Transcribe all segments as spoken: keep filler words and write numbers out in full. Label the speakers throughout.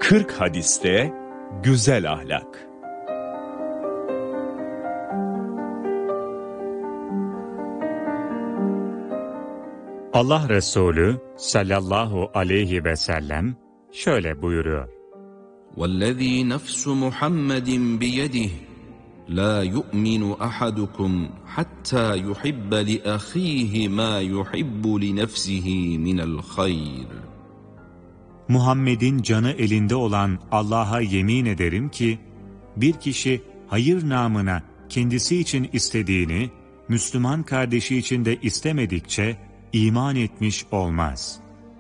Speaker 1: kırk hadiste güzel ahlak.
Speaker 2: Allah Resulü sallallahu aleyhi ve sellem şöyle buyuruyor.
Speaker 3: وَالَّذ۪ي نَفْسُ مُحَمَّدٍ بِيَدِهِ لَا يُؤْمِنُ أَحَدُكُمْ حَتَّى يُحِبَّ لِأَخِيهِ مَا يُحِبُّ لِنَفْسِهِ مِنَ الْخَيْرِ.
Speaker 2: Muhammed'in canı elinde olan Allah'a yemin ederim ki, bir kişi hayır namına kendisi için istediğini, Müslüman kardeşi için de istemedikçe iman etmiş olmaz.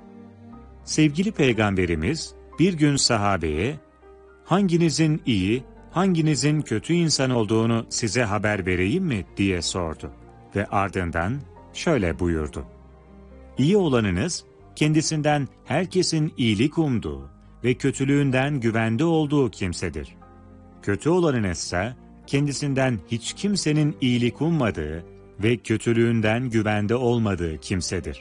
Speaker 2: Sevgili Peygamberimiz bir gün sahabeye, hanginizin iyi, hanginizin kötü insan olduğunu size haber vereyim mi diye sordu ve ardından şöyle buyurdu. İyi olanınız, kendisinden herkesin iyilik umduğu ve kötülüğünden güvende olduğu kimsedir. Kötü olanınızsa, kendisinden hiç kimsenin iyilik ummadığı ve kötülüğünden güvende olmadığı kimsedir.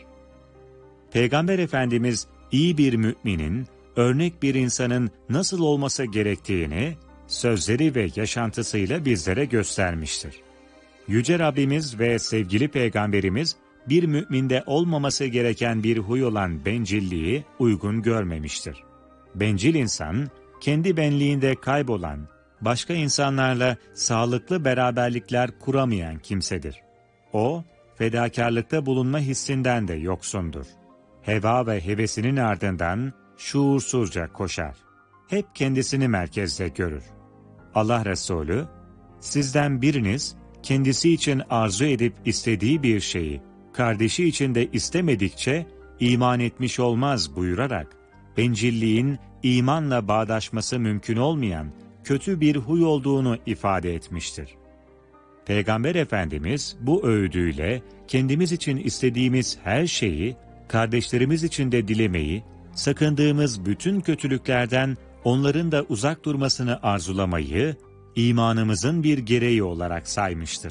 Speaker 2: Peygamber Efendimiz, iyi bir müminin, örnek bir insanın nasıl olması gerektiğini, sözleri ve yaşantısıyla bizlere göstermiştir. Yüce Rabbimiz ve sevgili Peygamberimiz, bir müminde olmaması gereken bir huy olan bencilliği uygun görmemiştir. Bencil insan, kendi benliğinde kaybolan, başka insanlarla sağlıklı beraberlikler kuramayan kimsedir. O, fedakarlıkta bulunma hissinden de yoksundur. Heva ve hevesinin ardından şuursuzca koşar. Hep kendisini merkezde görür. Allah Resulü, sizden biriniz kendisi için arzu edip istediği bir şeyi, kardeşi için de istemedikçe iman etmiş olmaz buyurarak, bencilliğin imanla bağdaşması mümkün olmayan kötü bir huy olduğunu ifade etmiştir. Peygamber Efendimiz bu öğüdüyle kendimiz için istediğimiz her şeyi, kardeşlerimiz için de dilemeyi, sakındığımız bütün kötülüklerden onların da uzak durmasını arzulamayı, imanımızın bir gereği olarak saymıştır.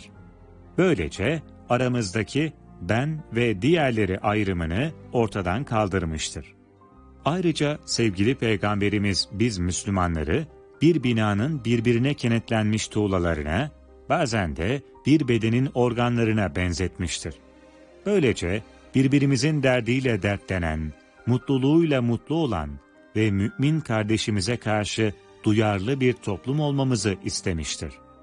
Speaker 2: Böylece aramızdaki ben ve diğerleri ayrımını ortadan kaldırmıştır. Ayrıca sevgili Peygamberimiz biz Müslümanları bir binanın birbirine kenetlenmiş tuğlalarına, bazen de bir bedenin organlarına benzetmiştir. Böylece birbirimizin derdiyle dertlenen, mutluluğuyla mutlu olan ve mümin kardeşimize karşı duyarlı bir toplum olmamızı istemiştir.